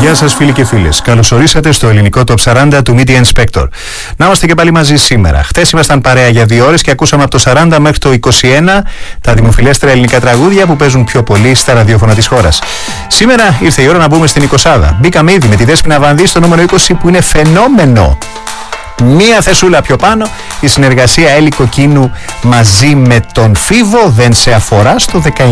Γεια σας φίλοι και φίλες. Καλώς ορίσατε στο ελληνικό Top 40 του Media Inspector. Να είμαστε και πάλι μαζί σήμερα. Χθες ήμασταν παρέα για 2 ώρες και ακούσαμε από το 40 μέχρι το 21 τα δημοφιλέστερα ελληνικά τραγούδια που παίζουν πιο πολύ στα ραδιόφωνα της χώρας. Σήμερα ήρθε η ώρα να μπούμε στην 20. Μπήκαμε ήδη με τη Δέσποινα Βανδύ στο νούμερο 20 που είναι φαινόμενο. Μία θεσούλα πιο πάνω, η συνεργασία Έλλη Κοκκίνου μαζί με τον Φίβο δεν σε αφορά στο 19.